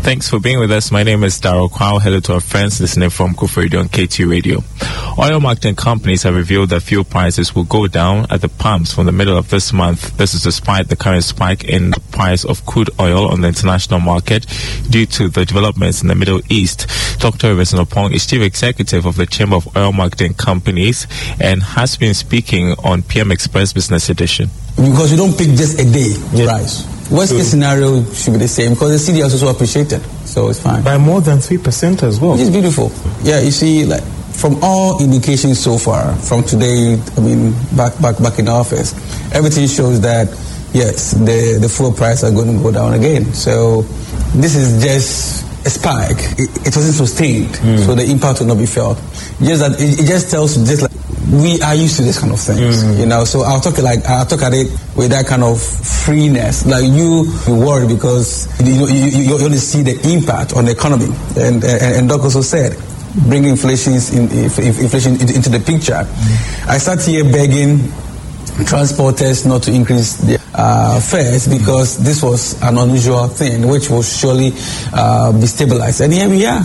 Thanks for being with us. My name is Darryl Kwao. Hello to our friends listening from Kofor Radio and KT Radio. Oil marketing companies have revealed that fuel prices will go down at the pumps from the middle of this month. This is despite the current spike in the price of crude oil on the international market due to the developments in the Middle East. Dr. Everson Opong is Chief Executive of the Chamber of Oil Marketing Companies and has been speaking on PM Express Business Edition. Because you don't pick just a day price. Worst case scenario should be the same because the city has also appreciated, so it's fine. By more than 3% as well. It's beautiful. Yeah, you see, like from all indications so far, from today, back in the office, everything shows that yes, the fuel price are going to go down again. So this is just a spike. It wasn't sustained, so the impact will not be felt. Just that it just tells you, just like we are used to this kind of things, you know. So I'll talk at it with that kind of freeness. Like you worry because you only see the impact on the economy, and Doc also said, bring inflation into the picture. I sat here begging transporters not to increase their fares because this was an unusual thing which will surely be stabilized, and here we are.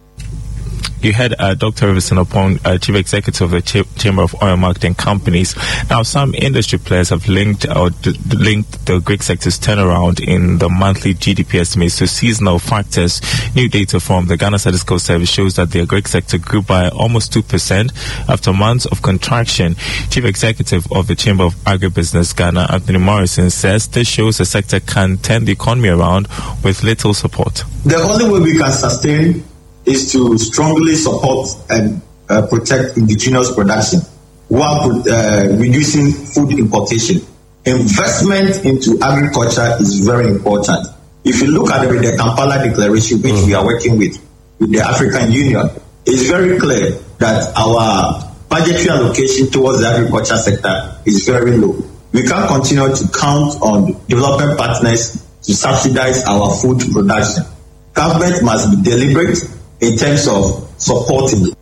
You had Dr. Everson Opong, Chief Executive of the Chamber of Oil Marketing Companies. Now, some industry players have linked the Greek sector's turnaround in the monthly GDP estimates to seasonal factors. New data from the Ghana Statistical Service shows that the Greek sector grew by almost 2% after months of contraction. Chief Executive of the Chamber of Agribusiness Ghana, Anthony Morrison, says this shows the sector can turn the economy around with little support. The only way we can sustain is to strongly support and protect indigenous production while reducing food importation. Investment into agriculture is very important. If you look at the Kampala Declaration, which we are working with the African Union, it's very clear that our budgetary allocation towards the agriculture sector is very low. We can't continue to count on development partners to subsidize our food production. Government must be deliberate in terms of supporting it.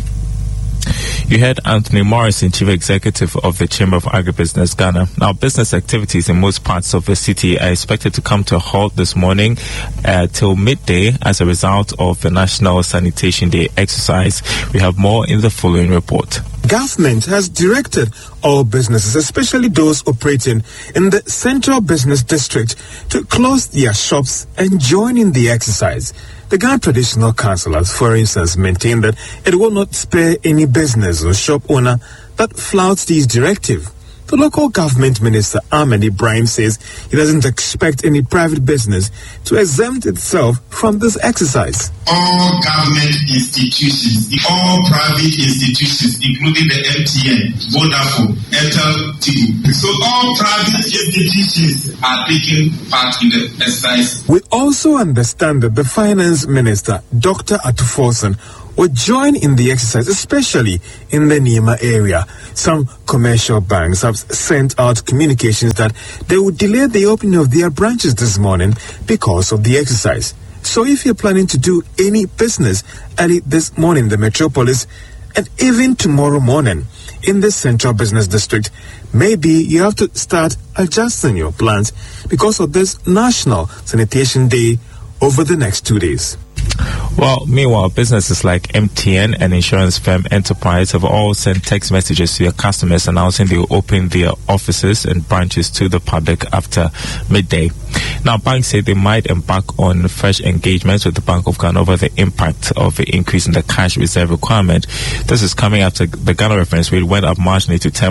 You heard Anthony Morrison, Chief Executive of the Chamber of Agribusiness Ghana. Now, business activities in most parts of the city are expected to come to a halt this morning till midday as a result of the National Sanitation Day exercise. We have more in the following report. Government has directed all businesses, especially those operating in the Central Business District, to close their shops and join in the exercise. The Ghana Traditional Councillors, for instance, maintain that it will not spare any business or shop owner that flouts this directive. The local government minister, Ahmed Ibrahim, says he doesn't expect any private business to exempt itself from this exercise. All government institutions, all private institutions, including the MTN, Vodafone, Airtel, Tigo. So all private institutions are taking part in the exercise. We also understand that the finance minister, Dr. Atufosun, will join in the exercise, especially in the Nima area. Some commercial banks have sent out communications that they would delay the opening of their branches this morning because of the exercise. So if you're planning to do any business early this morning in the metropolis and even tomorrow morning in the Central Business District, maybe you have to start adjusting your plans because of this National Sanitation Day over the next 2 days. Well, meanwhile, businesses like MTN and insurance firm Enterprise have all sent text messages to their customers announcing they will open their offices and branches to the public after midday. Now, banks say they might embark on fresh engagements with the Bank of Ghana over the impact of the increase in the cash reserve requirement. This is coming after the Ghana reference rate went up marginally to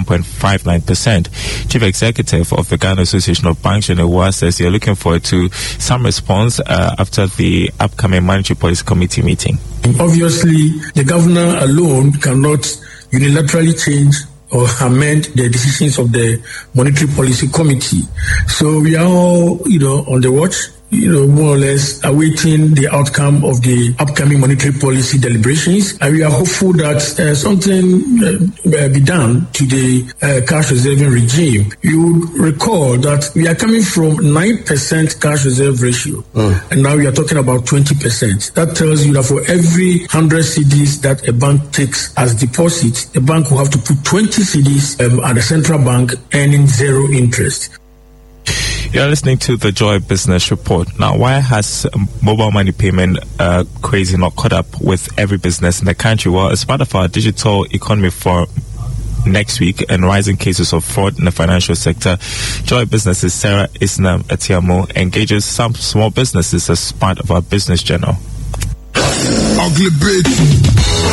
10.59%. Chief Executive of the Ghana Association of Banks, Jenewa, says they're looking forward to some response after the upcoming Monetary Policy Committee meeting. Obviously, the governor alone cannot unilaterally change or amend the decisions of the Monetary Policy Committee. So we are all, on the watch, more or less awaiting the outcome of the upcoming monetary policy deliberations. And we are hopeful that something be done to the cash reserving regime. You would recall that we are coming from 9% cash reserve ratio, and now we are talking about 20%. That tells you that for every 100 cedis that a bank takes as deposit, the bank will have to put 20 cedis at the central bank, earning zero interest. You're listening to the Joy Business Report. Now, why has mobile money payment crazy not caught up with every business in the country? Well, as part of our digital economy forum next week and rising cases of fraud in the financial sector, Joy Business's Sarah Isnam Atiamo engages some small businesses as part of our business journal. Ugly bitch.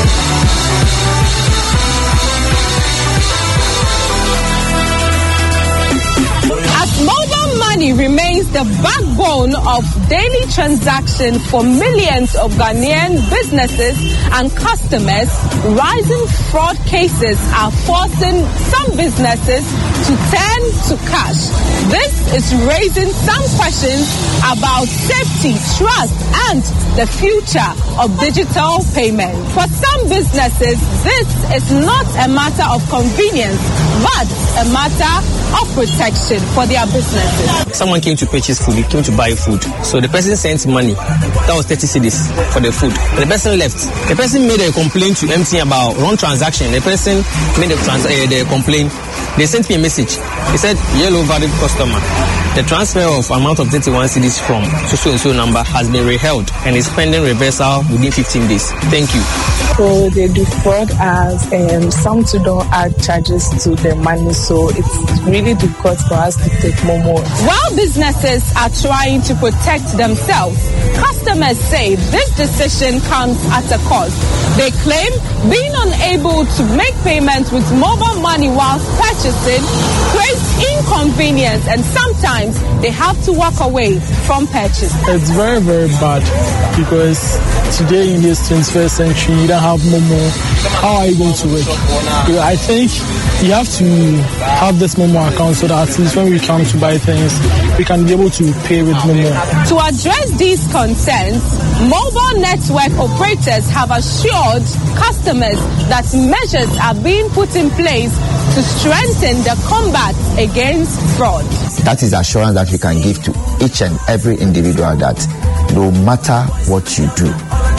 Mobile money remains the backbone of daily transaction for millions of Ghanaian businesses and customers. Rising fraud cases are forcing some businesses to turn to cash. This is raising some questions about safety, trust, and the future of digital payment. For some businesses, this is not a matter of convenience, but a matter of protection for their businesses. Someone came to purchase food, he came to buy food. So the person sent money, that was 30 cedis for the food. And the person left. The person made a complaint to MTN about wrong transaction. The person made the complaint. They sent me a message. He said, yellow valid customer. The transfer of amount of 31 cedis from so number has been reheld and is pending reversal within 15 days. Thank you. So they defraud us and some to don't add charges to the money, so it's really difficult for us to take more. While businesses are trying to protect themselves, customers say this decision comes at a cost. They claim being unable to make payments with mobile money whilst purchasing creates inconvenience, and sometimes they have to walk away from purchase. It's very, very bad because today in this 21st century, you don't have Momo. How are you going to work? I think you have to have this Momo account so that at least when we come to buy things, we can be able to pay with Momo. To address these concerns, mobile network operators have assured customers that measures are being put in place to strengthen the combat against fraud. That is assurance that we can give to each and every individual that no matter what you do,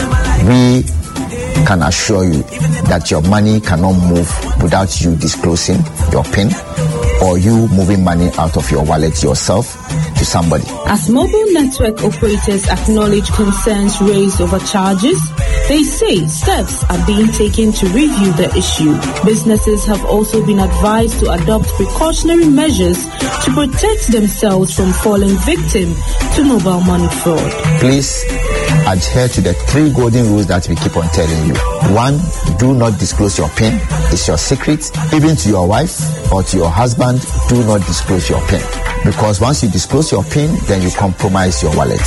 we can assure you that your money cannot move without you disclosing your PIN or you moving money out of your wallet yourself to somebody. As mobile network operators acknowledge concerns raised over charges, they say steps are being taken to review the issue. Businesses have also been advised to adopt precautionary measures to protect themselves from falling victim to mobile money fraud. Please adhere to the 3 golden rules that we keep on telling you. 1, do not disclose your PIN. It's your secret. Even to your wife or to your husband, do not disclose your PIN. Because once you disclose your PIN, then you compromise your wallet.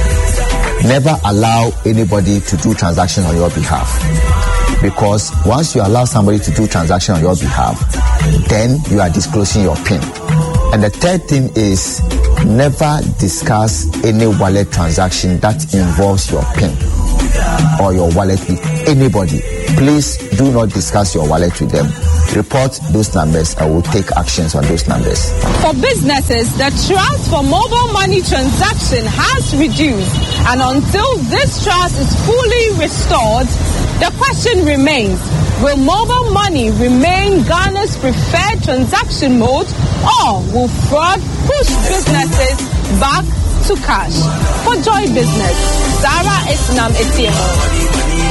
Never allow anybody to do transactions on your behalf. Because once you allow somebody to do transactions on your behalf, then you are disclosing your PIN. And the third thing is never discuss any wallet transaction that involves your PIN or your wallet with anybody. Please do not discuss your wallet with them. Report those numbers and we'll take actions on those numbers. For businesses, the trust for mobile money transaction has reduced, and until this trust is fully restored, the question remains, will mobile money remain Ghana's preferred transaction mode, or will fraud push businesses back to cash? For Joy Business, Sarah Isnam Atiemo.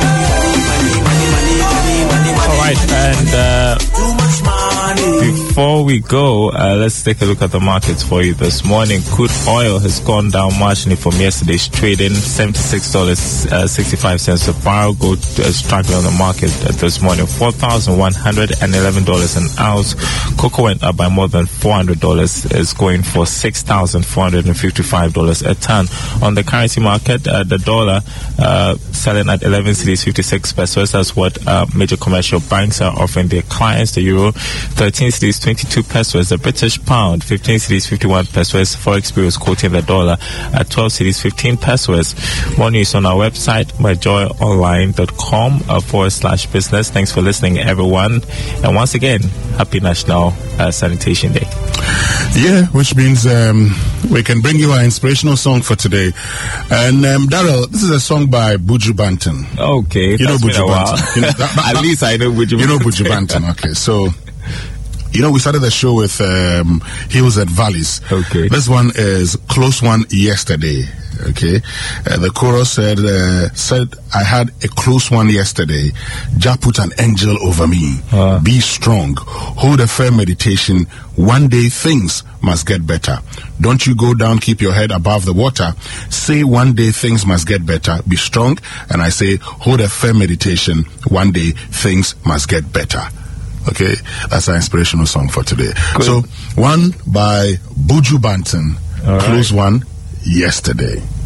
All right, and before we go, let's take a look at the markets for you this morning. Crude oil has gone down marginally from yesterday's trading, $76.65 a barrel. Gold is struggling on the market this morning, $4,111 an ounce. Cocoa went up by more than $400, is going for $6,455 a ton. On the currency market, the dollar selling at 11 cedis 56 pesos. That's what major commercial banks are offering their clients. The euro 13 cedis 22 pesos. The British pound 15 cedis 51 pesos. Forex Bureau is quoting the dollar at 12 cedis 15 pesos. More news on our website, myjoyonline.com/business. Thanks for listening, everyone, and once again, happy National Sanitation Day. Yeah, which means we can bring you our inspirational song for today. And Daryl, this is a song by Buju Banton. Okay, you know Buju Banton. At least I know Buju Banton. You know Buju Banton, okay. So You know, we started the show with Hills and Valleys. Okay. This one is Close One Yesterday. Okay. The chorus said, I had a close one yesterday. Jah put an angel over me. Be strong. Hold a firm meditation. One day things must get better. Don't you go down, keep your head above the water. Say one day things must get better. Be strong. And I say, hold a firm meditation. One day things must get better. Okay. That's our inspirational song for today. Good. So, one by Buju Banton. Close One Yesterday.